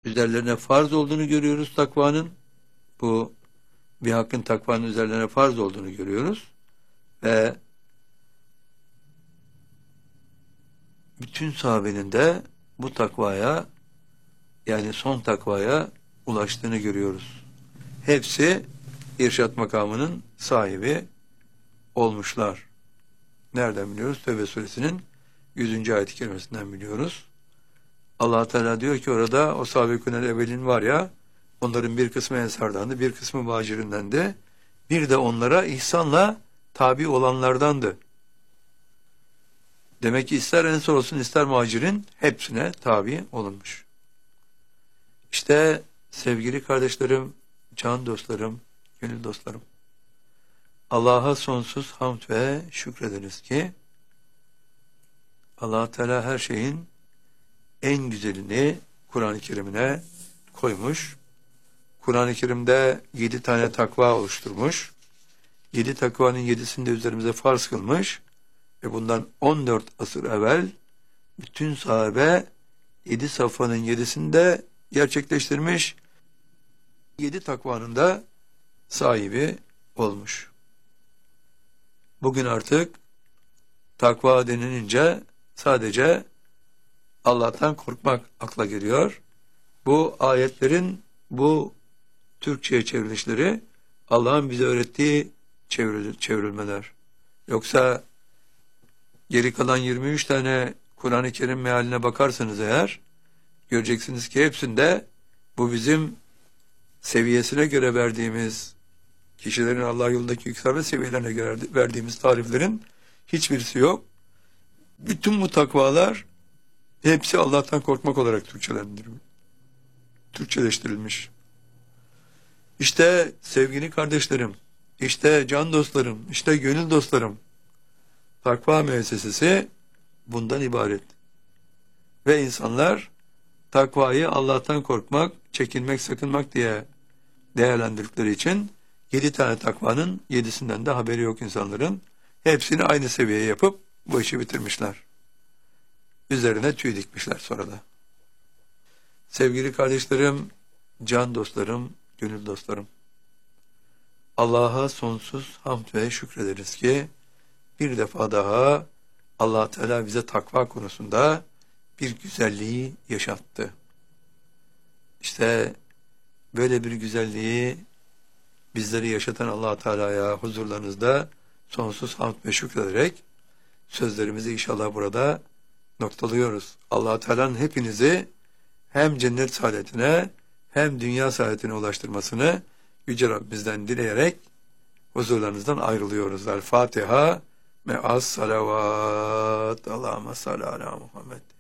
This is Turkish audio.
üzerlerine farz olduğunu görüyoruz takvanın. Bu bir hakkın takvanın üzerlerine farz olduğunu görüyoruz. Ve bütün sahabenin de bu takvaya, yani son takvaya ulaştığını görüyoruz. Hepsi irşat makamının sahibi olmuşlar. Nereden biliyoruz? Tevbe suresinin 100. ayet-i kerimesinden biliyoruz. Allah Teala diyor ki orada o sahabekûnel evvelin var ya, onların bir kısmı ensardandı, bir kısmı muhacirindendi. Bir de onlara ihsanla tabi olanlardandı. Demek ki ister ensar olsun ister muhacirin hepsine tabi olunmuş. İşte sevgili kardeşlerim, can dostlarım, gönül dostlarım, Allah'a sonsuz hamd ve şükrederiz ki Allah Teala her şeyin en güzelini Kur'an-ı Kerim'ine koymuş. Kur'an-ı Kerim'de 7 tane takva oluşturmuş. 7 takvanın 7'sini de üzerimize farz kılmış. Ve bundan 14 asır evvel bütün sahabe 7 safhanın 7'sini de gerçekleştirmiş. 7 takvanın da sahibi olmuş. Bugün artık takva denilince sadece Allah'tan korkmak akla geliyor. Bu ayetlerin bu Türkçe'ye çevrilişleri Allah'ın bize öğrettiği çevrilmeler. Yoksa geri kalan 23 tane Kur'an-ı Kerim mealine bakarsanız eğer, göreceksiniz ki hepsinde bu bizim seviyesine göre verdiğimiz, kişilerin Allah yolundaki yükselme seviyelerine göre verdiğimiz tariflerin hiçbirisi yok. Bütün bu takvalar hepsi Allah'tan korkmak olarak Türkçeleştirilmiş. İşte sevgili kardeşlerim, işte can dostlarım, işte gönül dostlarım, takva müessesesi bundan ibaret. Ve insanlar takvayı Allah'tan korkmak, çekinmek, sakınmak diye değerlendirdikleri için 7 tane takvanın 7'sinden de haberi yok insanların. Hepsini aynı seviyeye yapıp bu işi bitirmişler. Üzerine tüy dikmişler sonra da. Sevgili kardeşlerim, can dostlarım, gönül dostlarım, Allah'a sonsuz hamd ve şükrederiz ki bir defa daha Allah Teala bize takva konusunda bir güzelliği yaşattı. İşte böyle bir güzelliği bizleri yaşatan Allah Teala'ya huzurlarınızda sonsuz hamd ve şükrederek sözlerimizi inşallah burada noktalıyoruz. Allah Teala'nın hepinizi hem cennet saadetine hem dünya saadetine ulaştırmasını Yüce Rabbimizden dileyerek huzurlarınızdan ayrılıyoruz. El Fatiha me'as salavat. Allahümme salli ala Muhammed.